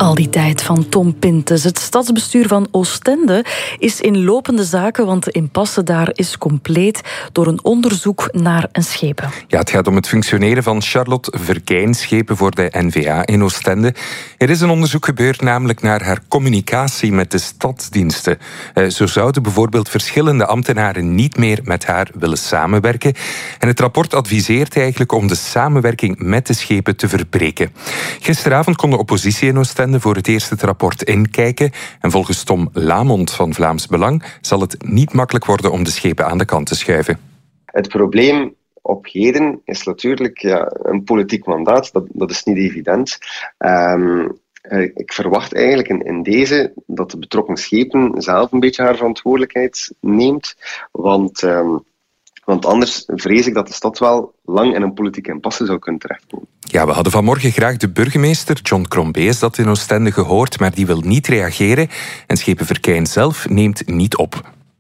Al die tijd van Tom Pintes. Het stadsbestuur van Oostende is in lopende zaken, want de impasse daar is compleet door een onderzoek naar een schepen. Ja, het gaat om het functioneren van Charlotte Verkijn, schepen voor de N-VA in Oostende. Er is een onderzoek gebeurd namelijk naar haar communicatie met de stadsdiensten. Zo zouden bijvoorbeeld verschillende ambtenaren niet meer met haar willen samenwerken. En het rapport adviseert eigenlijk om de samenwerking met de schepen te verbreken. Gisteravond kon de oppositie in Oostende voor het eerst het rapport inkijken. En volgens Tom Lamont van Vlaams Belang zal het niet makkelijk worden om de schepen aan de kant te schuiven. Het probleem op heden is natuurlijk een politiek mandaat. Dat is niet evident. Ik verwacht eigenlijk in deze dat de betrokken schepen zelf een beetje haar verantwoordelijkheid neemt. Want anders vrees ik dat de stad wel lang in een politieke impasse zou kunnen terechtkomen. Ja, we hadden vanmorgen graag de burgemeester, John Krombees, dat in Oostende gehoord, maar die wil niet reageren. En schepen Verkijn zelf neemt niet op.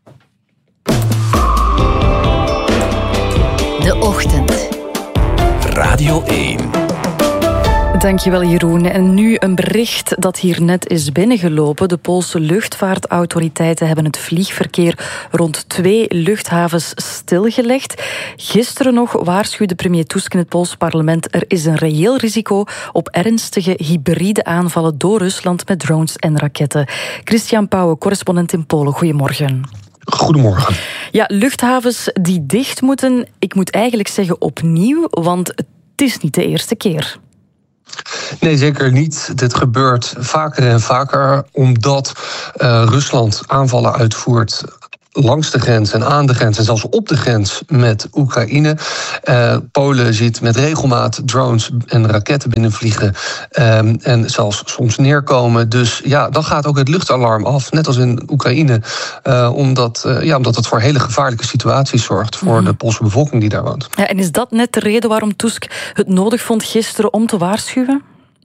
De Ochtend. Radio 1. Dankjewel, Jeroen. En nu een bericht dat hier net is binnengelopen. De Poolse luchtvaartautoriteiten hebben het vliegverkeer rond 2 luchthavens stilgelegd. Gisteren nog waarschuwde premier Tusk in het Poolse parlement: er is een reëel risico op ernstige hybride aanvallen door Rusland met drones en raketten. Christian Pauwen, correspondent in Polen. Goedemorgen. Goedemorgen. Ja, luchthavens die dicht moeten, ik moet eigenlijk zeggen opnieuw, want het is niet de eerste keer. Nee, zeker niet. Dit gebeurt vaker en vaker omdat Rusland aanvallen uitvoert langs de grens en aan de grens en zelfs op de grens met Oekraïne. Polen ziet met regelmaat drones en raketten binnenvliegen en zelfs soms neerkomen. Dus ja, dan gaat ook het luchtalarm af, net als in Oekraïne, omdat het voor hele gevaarlijke situaties zorgt voor de Poolse bevolking die daar woont. Ja, en is dat net de reden waarom Tusk het nodig vond gisteren om te waarschuwen?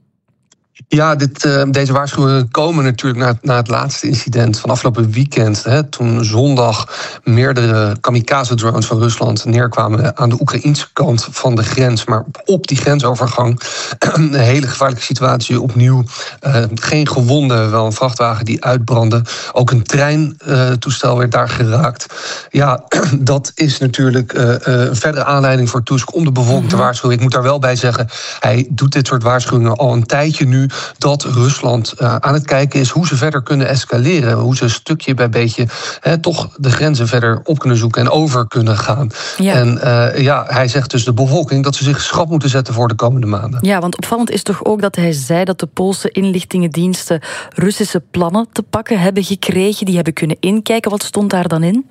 Ja, deze waarschuwingen komen natuurlijk na het laatste incident van afgelopen weekend. Toen zondag meerdere kamikaze-drones van Rusland neerkwamen aan de Oekraïnse kant van de grens. Maar op die grensovergang een hele gevaarlijke situatie opnieuw. Geen gewonden, wel een vrachtwagen die uitbrandde. Ook een treintoestel werd daar geraakt. Ja, dat is natuurlijk een verdere aanleiding voor Tusk om de bevolking te waarschuwen. Ik moet daar wel bij zeggen, hij doet dit soort waarschuwingen al een tijdje nu, dat Rusland aan het kijken is hoe ze verder kunnen escaleren. Hoe ze stukje bij beetje toch de grenzen verder op kunnen zoeken en over kunnen gaan. Ja. En hij zegt dus de bevolking dat ze zich schrap moeten zetten voor de komende maanden. Ja, want opvallend is toch ook dat hij zei dat de Poolse inlichtingendiensten Russische plannen te pakken hebben gekregen. Die hebben kunnen inkijken. Wat stond daar dan in?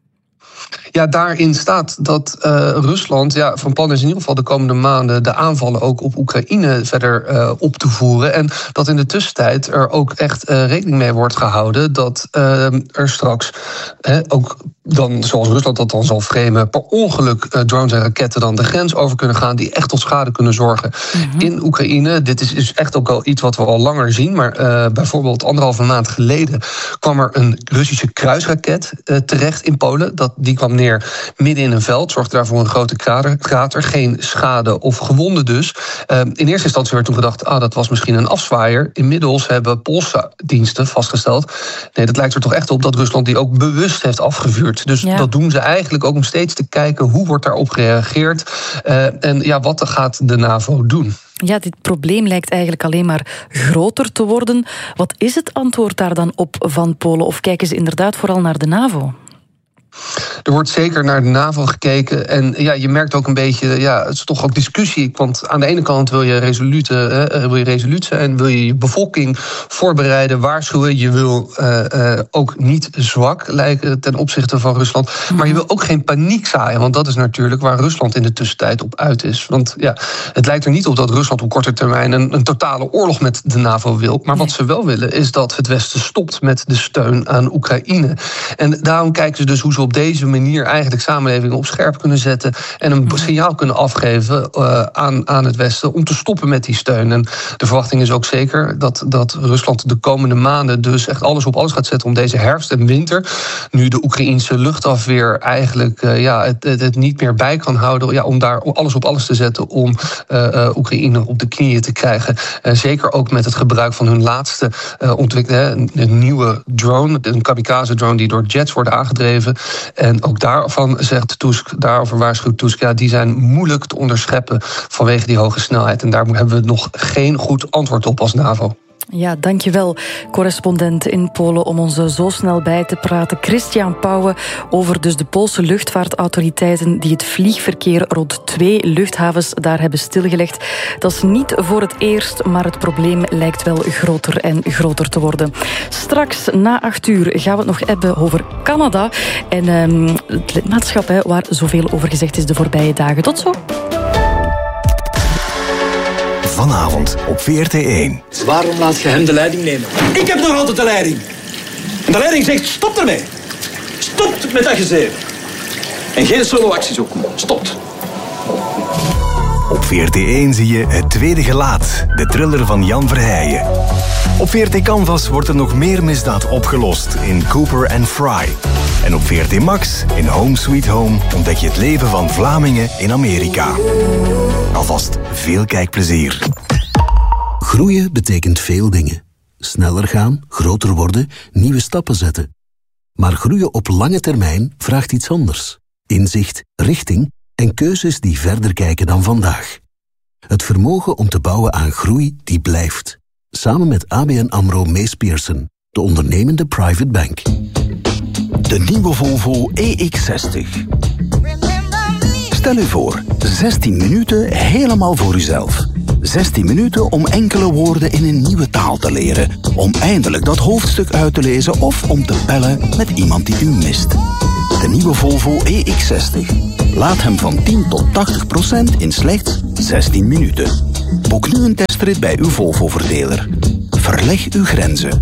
Ja, daarin staat dat Rusland van plan is in ieder geval de komende maanden de aanvallen ook op Oekraïne verder op te voeren. En dat in de tussentijd er ook echt rekening mee wordt gehouden dat er straks ook dan, zoals Rusland dat dan zal framen, per ongeluk drones en raketten dan de grens over kunnen gaan die echt tot schade kunnen zorgen in Oekraïne. Dit is echt ook al iets wat we al langer zien, maar bijvoorbeeld 1,5 maand geleden kwam er een Russische kruisraket terecht in Polen. Die kwam neer midden in een veld, zorgde daarvoor een grote krater. Geen schade of gewonden dus. In eerste instantie werd toen gedacht, dat was misschien een afzwaaier. Inmiddels hebben Poolse diensten vastgesteld, nee, dat lijkt er toch echt op dat Rusland die ook bewust heeft afgevuurd. Dus dat doen ze eigenlijk ook om steeds te kijken hoe wordt daarop gereageerd en wat gaat de NAVO doen. Ja, dit probleem lijkt eigenlijk alleen maar groter te worden. Wat is het antwoord daar dan op van Polen? Of kijken ze inderdaad vooral naar de NAVO? Er wordt zeker naar de NAVO gekeken. En je merkt ook een beetje, het is toch ook discussie. Want aan de ene kant wil je resoluut zijn en wil je je bevolking voorbereiden, waarschuwen. Je wil ook niet zwak lijken ten opzichte van Rusland. Maar je wil ook geen paniek zaaien. Want dat is natuurlijk waar Rusland in de tussentijd op uit is. Want het lijkt er niet op dat Rusland op korte termijn een totale oorlog met de NAVO wil. Maar wat ze wel willen is dat het Westen stopt met de steun aan Oekraïne. En daarom kijken ze dus hoe ze op deze manier eigenlijk samenlevingen op scherp kunnen zetten en een signaal kunnen afgeven aan het Westen om te stoppen met die steun. En de verwachting is ook zeker dat Rusland de komende maanden dus echt alles op alles gaat zetten om deze herfst en winter, nu de Oekraïense luchtafweer eigenlijk het niet meer bij kan houden, om daar alles op alles te zetten om Oekraïne op de knieën te krijgen. Zeker ook met het gebruik van hun laatste ontwikkeling, een nieuwe drone, een kamikaze-drone die door jets wordt aangedreven. En ook daarvan zegt Tusk, daarover waarschuwt Tusk, die zijn moeilijk te onderscheppen vanwege die hoge snelheid. En daar hebben we nog geen goed antwoord op als NAVO. Ja, dankjewel, correspondent in Polen, om ons zo snel bij te praten. Christian Pauwen over dus de Poolse luchtvaartautoriteiten die het vliegverkeer rond 2 luchthavens daar hebben stilgelegd. Dat is niet voor het eerst, maar het probleem lijkt wel groter en groter te worden. Straks na 8 uur gaan we het nog hebben over Canada en het lidmaatschap waar zoveel over gezegd is de voorbije dagen. Tot zo. Vanavond op VRT1. Waarom laat je hem de leiding nemen? Ik heb nog altijd de leiding. En de leiding zegt, stop ermee. Stop met dat gezeven. En geen solo-acties ook. Stopt. Op VRT1 zie je Het Tweede Gelaat, de thriller van Jan Verheijen. Op VRT Canvas wordt er nog meer misdaad opgelost in Cooper and Fry. En op VRT Max, in Home Sweet Home, ontdek je het leven van Vlamingen in Amerika. Alvast veel kijkplezier. Groeien betekent veel dingen. Sneller gaan, groter worden, nieuwe stappen zetten. Maar groeien op lange termijn vraagt iets anders. Inzicht, richting en keuzes die verder kijken dan vandaag. Het vermogen om te bouwen aan groei die blijft. Samen met ABN AMRO Mees Pierson, de ondernemende private bank. De nieuwe Volvo EX60. Stel u voor, 16 minuten helemaal voor uzelf. 16 minuten om enkele woorden in een nieuwe taal te leren. Om eindelijk dat hoofdstuk uit te lezen of om te bellen met iemand die u mist. De nieuwe Volvo EX60. Laat hem van 10 tot 80% in slechts 16 minuten. Boek nu een testrit bij uw Volvo-verdeler. Verleg uw grenzen.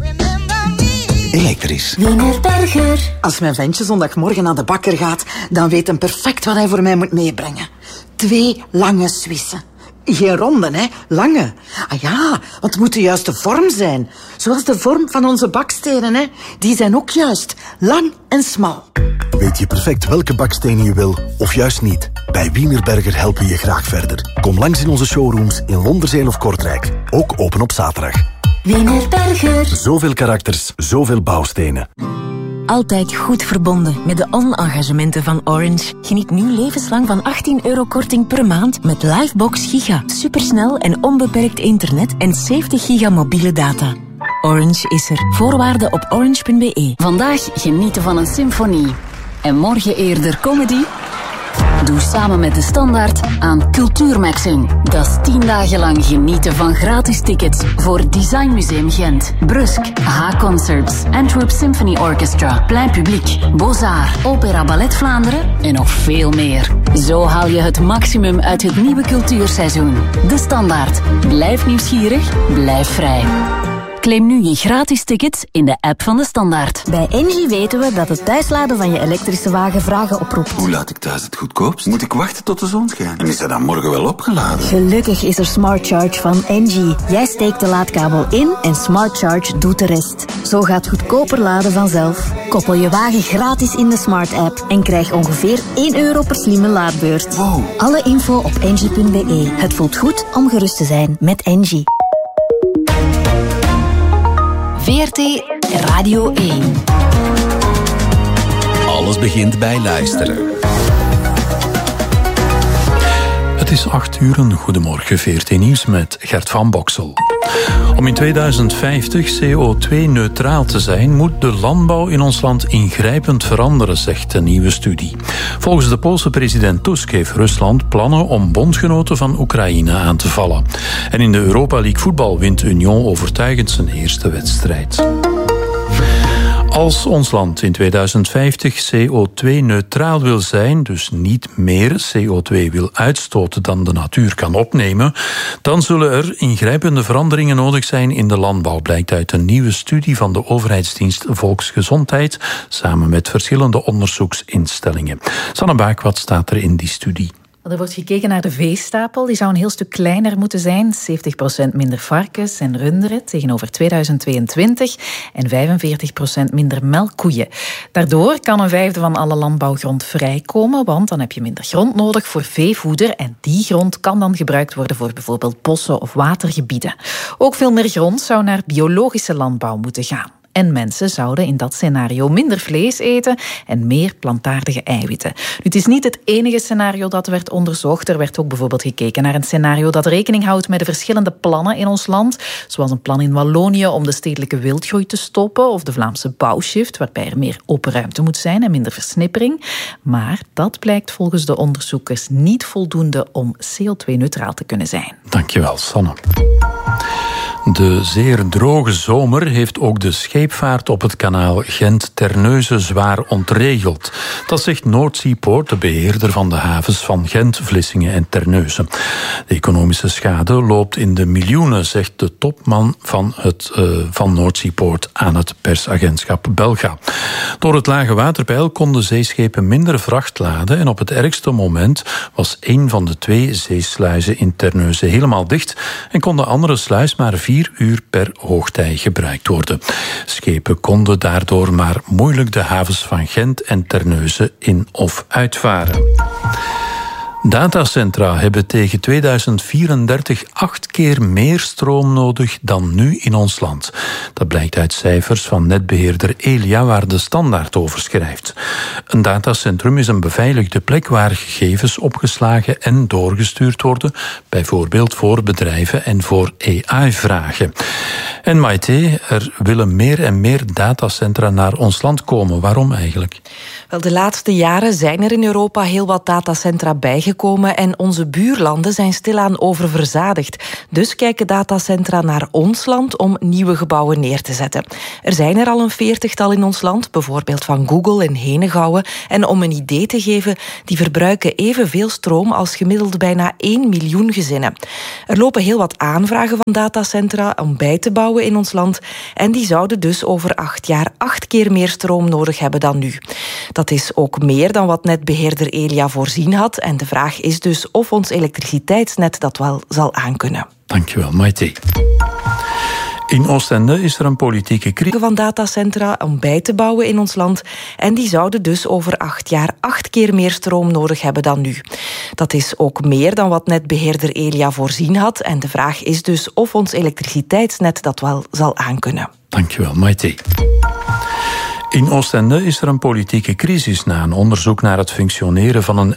Elektrisch. Wienerberger. Als mijn ventje zondagmorgen naar de bakker gaat, dan weet hij perfect wat hij voor mij moet meebrengen. 2 lange Suissen. Geen ronde, hè? Lange. Ah ja, want het moet de juiste vorm zijn. Zoals de vorm van onze bakstenen, hè? Die zijn ook juist. Lang en smal. Weet je perfect welke bakstenen je wil, of juist niet? Bij Wienerberger helpen we je graag verder. Kom langs in onze showrooms in Londerzeel of Kortrijk. Ook open op zaterdag. Wienerberger. Zoveel karakters, zoveel bouwstenen. Altijd goed verbonden met de on-engagementen van Orange. Geniet nu levenslang van €18 korting per maand met Livebox Giga. Supersnel en onbeperkt internet en 70 giga mobiele data. Orange is er. Voorwaarden op orange.be. Vandaag genieten van een symfonie. En morgen eerder comedy? Doe samen met De Standaard aan Cultuurmaxing. Dat is 10 dagen lang genieten van gratis tickets voor Design Museum Gent, Brusk, H-Concerts, Antwerp Symphony Orchestra, Plein Publiek, Beaux-Arts, Opera Ballet Vlaanderen en nog veel meer. Zo haal je het maximum uit het nieuwe cultuurseizoen. De Standaard. Blijf nieuwsgierig, blijf vrij. Claim nu je gratis tickets in de app van De Standaard. Bij Engie weten we dat het thuisladen van je elektrische wagen vragen oproept. Hoe laat ik thuis het goedkoopst? Moet ik wachten tot de zon schijnt? En is dat dan morgen wel opgeladen? Gelukkig is er Smart Charge van Engie. Jij steekt de laadkabel in en Smart Charge doet de rest. Zo gaat goedkoper laden vanzelf. Koppel je wagen gratis in de Smart app en krijg ongeveer €1 per slimme laadbeurt. Wow. Alle info op engie.be. Het voelt goed om gerust te zijn met Engie. VRT Radio 1. Alles begint bij luisteren. Het is 8 uur, een goedemorgen, VRT Nieuws met Gert van Boksel. Om in 2050 CO2-neutraal te zijn, moet de landbouw in ons land ingrijpend veranderen, zegt een nieuwe studie. Volgens de Poolse president Tusk heeft Rusland plannen om bondgenoten van Oekraïne aan te vallen. En in de Europa League voetbal wint Union overtuigend zijn eerste wedstrijd. Als ons land in 2050 CO2-neutraal wil zijn, dus niet meer CO2 wil uitstoten dan de natuur kan opnemen, dan zullen er ingrijpende veranderingen nodig zijn in de landbouw, blijkt uit een nieuwe studie van de overheidsdienst Volksgezondheid, samen met verschillende onderzoeksinstellingen. Sanne Baak, wat staat er in die studie? Er wordt gekeken naar de veestapel. Die zou een heel stuk kleiner moeten zijn. 70% minder varkens en runderen tegenover 2022 en 45% minder melkkoeien. Daardoor kan een vijfde van alle landbouwgrond vrijkomen, want dan heb je minder grond nodig voor veevoeder en die grond kan dan gebruikt worden voor bijvoorbeeld bossen of watergebieden. Ook veel meer grond zou naar biologische landbouw moeten gaan. En mensen zouden in dat scenario minder vlees eten en meer plantaardige eiwitten. Nu, het is niet het enige scenario dat werd onderzocht. Er werd ook bijvoorbeeld gekeken naar een scenario dat rekening houdt met de verschillende plannen in ons land. Zoals een plan in Wallonië om de stedelijke wildgroei te stoppen of de Vlaamse bouwshift, waarbij er meer open ruimte moet zijn en minder versnippering. Maar dat blijkt volgens de onderzoekers niet voldoende om CO2-neutraal te kunnen zijn. Dankjewel, Sanne. De zeer droge zomer heeft ook de scheepvaart op het kanaal Gent-Terneuzen zwaar ontregeld. Dat zegt Noordseapoort, de beheerder van de havens van Gent, Vlissingen en Terneuzen. De economische schade loopt in de miljoenen, zegt de topman van Noordseapoort aan het persagentschap Belga. Door het lage waterpeil konden zeeschepen minder vracht laden en op het ergste moment was 1 van de 2 zeesluizen in Terneuzen helemaal dicht en kon de andere sluis maar 4 uur per hoogtij gebruikt worden. Schepen konden daardoor maar moeilijk de havens van Gent en Terneuzen in of uitvaren. Datacentra hebben tegen 2034 8 keer meer stroom nodig dan nu in ons land. Dat blijkt uit cijfers van netbeheerder Elia, waar de Standaard over schrijft. Een datacentrum is een beveiligde plek waar gegevens opgeslagen en doorgestuurd worden, bijvoorbeeld voor bedrijven en voor AI-vragen. En Maite, er willen meer en meer datacentra naar ons land komen. Waarom eigenlijk? Wel, de laatste jaren zijn er in Europa heel wat datacentra bijgekomen en onze buurlanden zijn stilaan oververzadigd. Dus kijken datacentra naar ons land om nieuwe gebouwen neer te zetten. Er zijn er al een 40-tal in ons land, bijvoorbeeld van Google in Henegouwen. En om een idee te geven, die verbruiken evenveel stroom als gemiddeld bijna 1 miljoen gezinnen. Er lopen heel wat aanvragen van datacentra om bij te bouwen in ons land. En die zouden dus over 8 jaar 8 keer meer stroom nodig hebben dan nu. Dat is ook meer dan wat netbeheerder Elia voorzien had. En de vraag is dus of ons elektriciteitsnet dat wel zal aankunnen. Dankjewel, Maite. In Oostende is er een politieke crisis van datacentra om bij te bouwen in ons land. En die zouden dus over 8 jaar 8 keer meer stroom nodig hebben dan nu. Dat is ook meer dan wat netbeheerder Elia voorzien had. En de vraag is dus of ons elektriciteitsnet dat wel zal aankunnen. Dankjewel, Maite. In Oostende is er een politieke crisis na een onderzoek naar het functioneren van een